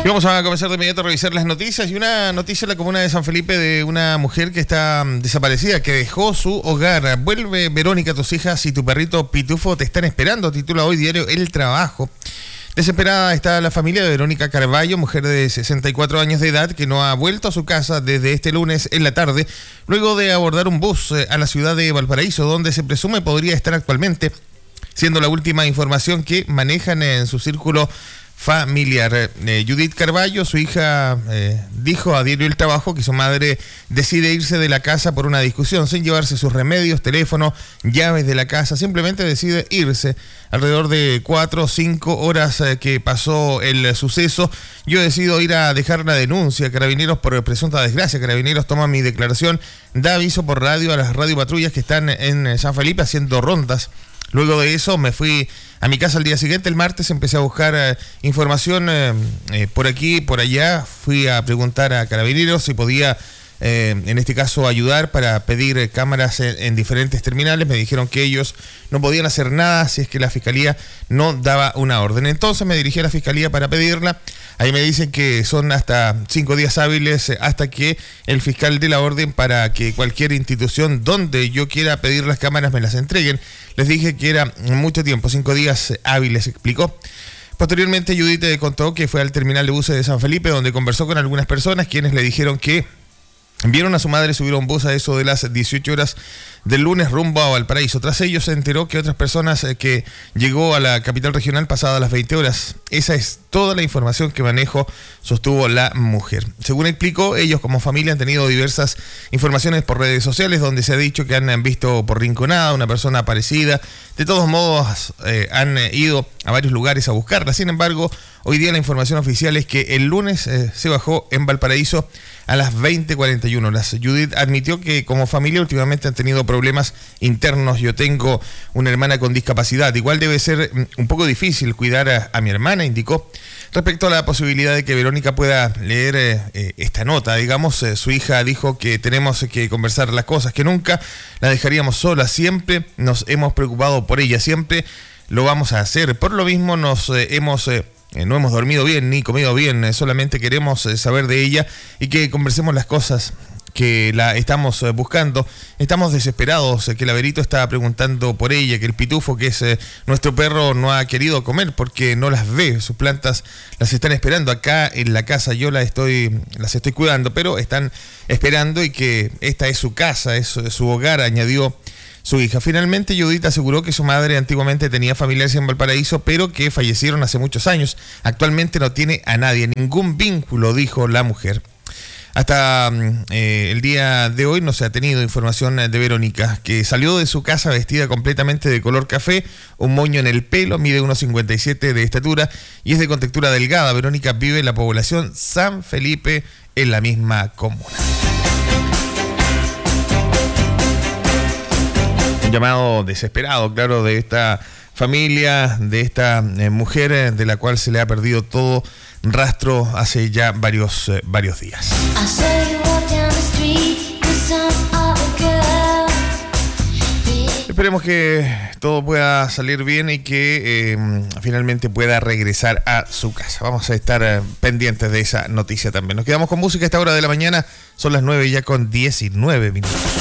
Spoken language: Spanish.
Y vamos a comenzar de inmediato a revisar las noticias. Y una noticia en la comuna de San Felipe de una mujer que está desaparecida, que dejó su hogar. Vuelve, Verónica, tus hijas y tu perrito Pitufo te están esperando, titula hoy diario El Trabajo. Desesperada está la familia de Verónica Carballo, mujer de 64 años de edad, que no ha vuelto a su casa desde este lunes en la tarde, luego de abordar un bus a la ciudad de Valparaíso, donde se presume podría estar actualmente, siendo la última información que manejan en su círculo familiar. Judith Carballo, su hija, dijo a diario El Trabajo que su madre decide irse de la casa por una discusión, sin llevarse sus remedios, teléfono, llaves de la casa, simplemente decide irse. Alrededor de 4 o 5 horas que pasó el suceso, yo decido ir a dejar la denuncia. Carabineros por presunta desgracia. Carabineros toma mi declaración, da aviso por radio a las radiopatrullas que están en San Felipe haciendo rondas. Luego de eso me fui a mi casa al día siguiente, el martes, empecé a buscar información por aquí, por allá. Fui a preguntar a Carabineros si podía, en este caso, ayudar para pedir cámaras en diferentes terminales. Me dijeron que ellos no podían hacer nada si es que la Fiscalía no daba una orden. Entonces me dirigí a la Fiscalía para pedirla. Ahí me dicen que son hasta 5 días hábiles hasta que el fiscal dé la orden para que cualquier institución donde yo quiera pedir las cámaras me las entreguen. Les dije que era mucho tiempo, 5 días hábiles, explicó. Posteriormente Judith contó que fue al terminal de buses de San Felipe, donde conversó con algunas personas quienes le dijeron que vieron a su madre subir a un bus a eso de las 18 horas del lunes rumbo a Valparaíso. Tras ello se enteró que otras personas que llegó a la capital regional pasadas las 20 horas. Esa es toda la información que manejo, sostuvo la mujer. Según explicó, ellos como familia han tenido diversas informaciones por redes sociales donde se ha dicho que han visto por Rinconada una persona aparecida. De todos modos, han ido a varios lugares a buscarla. Sin embargo, hoy día la información oficial es que el lunes se bajó en Valparaíso a las 20:41 horas. Judith admitió que como familia últimamente han tenido problemas internos. Yo tengo una hermana con discapacidad. Igual debe ser un poco difícil cuidar a mi hermana, indicó. Respecto a la posibilidad de que Verónica pueda leer esta nota, digamos, su hija dijo que tenemos que conversar las cosas, que nunca la dejaríamos sola, siempre nos hemos preocupado por ella, siempre lo vamos a hacer. Por lo mismo no hemos dormido bien ni comido bien, solamente queremos saber de ella y que conversemos las cosas que la estamos buscando. Estamos desesperados, que la Verito está preguntando por ella, que el Pitufo, que es nuestro perro, no ha querido comer porque no las ve, sus plantas las están esperando acá en la casa, yo las estoy cuidando, pero están esperando y que esta es su casa, es su hogar, añadió su hija. Finalmente, Judith aseguró que su madre antiguamente tenía familiares en Valparaíso, pero que fallecieron hace muchos años. Actualmente no tiene a nadie, ningún vínculo, dijo la mujer. Hasta el día de hoy no se ha tenido información de Verónica, que salió de su casa vestida completamente de color café, un moño en el pelo, mide 1,57 de estatura y es de contextura delgada. Verónica vive en la población San Felipe, en la misma comuna. Un llamado desesperado, claro, de esta familia, de esta mujer de la cual se le ha perdido todo rastro hace ya varios días. Esperemos que todo pueda salir bien y que finalmente pueda regresar a su casa. Vamos a estar pendientes de esa noticia también. Nos quedamos con música a esta hora de la mañana. Son las 9 ya con 19 minutos.